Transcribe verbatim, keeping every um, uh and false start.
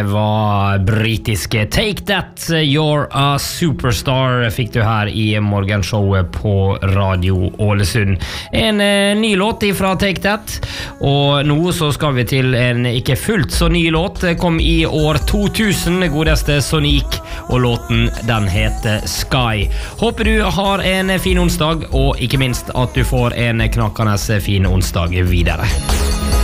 det var britiske Take That, You're a Superstar fikk du her i morgenshowet på Radio Ålesund. En eh, ny låt fra Take That, og nå så skal vi til en ikke fullt så ny låt. Kom i år to tusen, godeste Sonic, og låten den heter Sky. Håper du har en fin onsdag, og ikke minst at du får en knakkende fin onsdag videre.